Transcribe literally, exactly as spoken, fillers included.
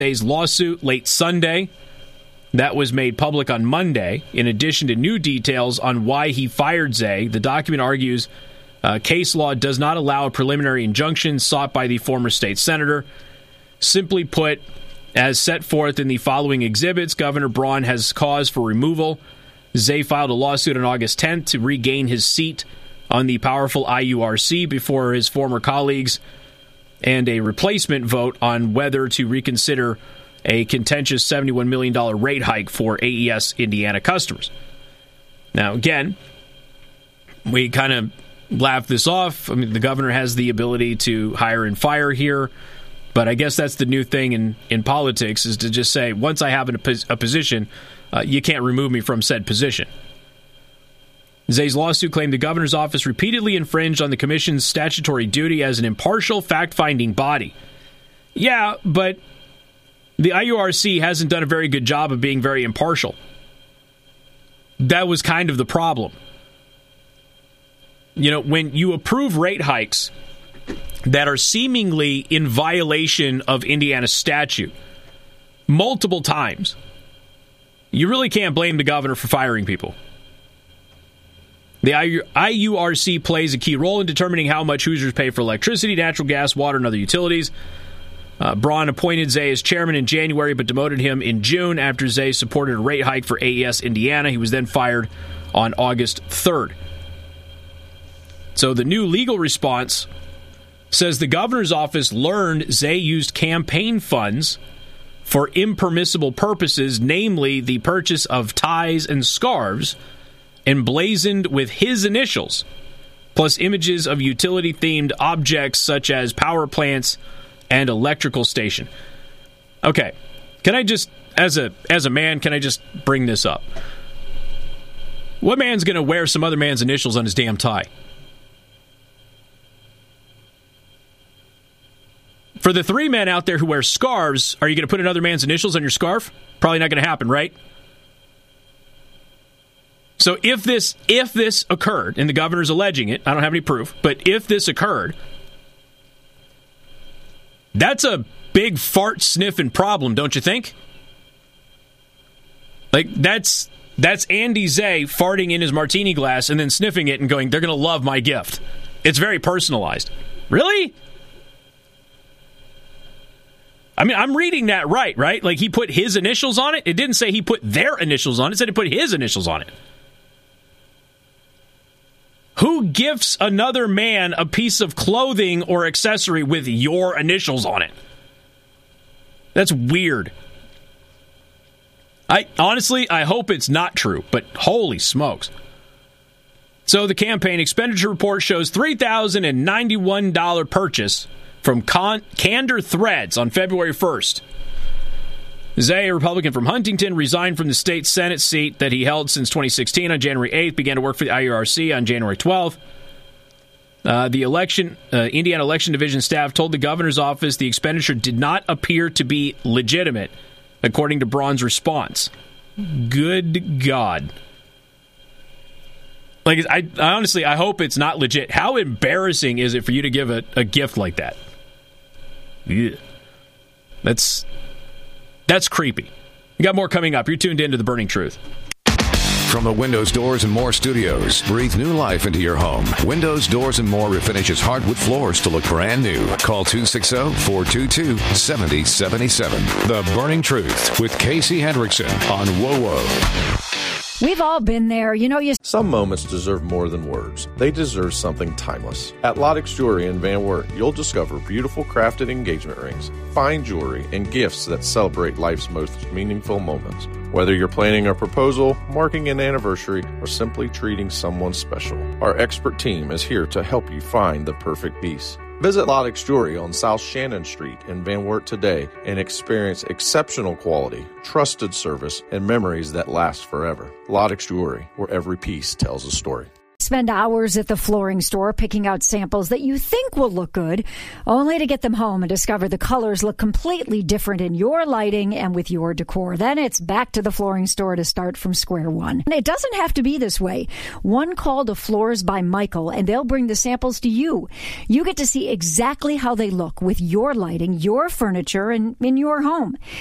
Zay's lawsuit late Sunday. That was made public on Monday. In addition to new details on why he fired Zay, the document argues uh, case law does not allow a preliminary injunction sought by the former state senator. Simply put, as set forth in the following exhibits, Governor Braun has cause for removal. Zay filed a lawsuit on August tenth to regain his seat on the powerful I U R C before his former colleagues, and a replacement vote on whether to reconsider a contentious seventy-one million dollars rate hike for A E S Indiana customers. Now, again, we kind of laugh this off. I mean, the governor has the ability to hire and fire here, but I guess that's the new thing in, in politics, is to just say, once I have a, a position, uh, you can't remove me from said position. Zay's lawsuit claimed the governor's office repeatedly infringed on the commission's statutory duty as an impartial fact-finding body. Yeah, but the I U R C hasn't done a very good job of being very impartial. That was kind of the problem. You know, when you approve rate hikes that are seemingly in violation of Indiana statute multiple times, you really can't blame the governor for firing people. The I U R C plays a key role in determining how much Hoosiers pay for electricity, natural gas, water, and other utilities. Uh, Braun appointed Zay as chairman in January, but demoted him in June after Zay supported a rate hike for A E S Indiana. He was then fired on August third. So the new legal response says the governor's office learned Zay used campaign funds for impermissible purposes, namely the purchase of ties and scarves emblazoned with his initials, plus images of utility-themed objects such as power plants and electrical station. Okay, can I just, as a as a man, can I just bring this up? What man's going to wear some other man's initials on his damn tie? For the three men out there who wear scarves, are you going to put another man's initials on your scarf? Probably not going to happen, right? So if this if this occurred, and the governor's alleging it, I don't have any proof, but if this occurred, that's a big fart sniffing problem, don't you think? Like, that's that's Andy Zay farting in his martini glass and then sniffing it and going, they're going to love my gift. It's very personalized. Really? I mean, I'm reading that right, right? Like, he put his initials on it? It didn't say he put their initials on it. It said he put his initials on it. Who gifts another man a piece of clothing or accessory with your initials on it? That's weird. I honestly, I hope it's not true, but holy smokes. So the campaign expenditure report shows three thousand ninety-one dollars purchase from Con- Candor Threads on February first. Zay, a Republican from Huntington, resigned from the state Senate seat that he held since twenty sixteen on January eighth, began to work for the I U R C on January twelfth. Uh, the election, uh, Indiana Election Division staff told the governor's office the expenditure did not appear to be legitimate, according to Braun's response. Good God. Like, I, I honestly, I hope it's not legit. How embarrassing is it for you to give a, a gift like that? Ugh. That's... That's creepy. We got more coming up. You're tuned in to The Burning Truth. From the Windows, Doors, and More studios, breathe new life into your home. Windows, Doors, and More refinishes hardwood floors to look brand new. Call two six zero, four two two, seven zero seven seven. The Burning Truth with Casey Hendrickson on W O W O. We've all been there. You know, you... Some moments deserve more than words. They deserve something timeless. At Lottix Jewelry in Van Wert, you'll discover beautiful crafted engagement rings, fine jewelry, and gifts that celebrate life's most meaningful moments. Whether you're planning a proposal, marking an anniversary, or simply treating someone special, our expert team is here to help you find the perfect piece. Visit Lottix Jewelry on South Shannon Street in Van Wert today and experience exceptional quality, trusted service, and memories that last forever. Lottix Jewelry, where every piece tells a story. Spend hours at the flooring store picking out samples that you think will look good, only to get them home and discover the colors look completely different in your lighting and with your decor. Then it's back to the flooring store to start from square one. And it doesn't have to be this way. One call to Floors by Michael, and they'll bring the samples to you. You get to see exactly how they look with your lighting, your furniture, and in your home.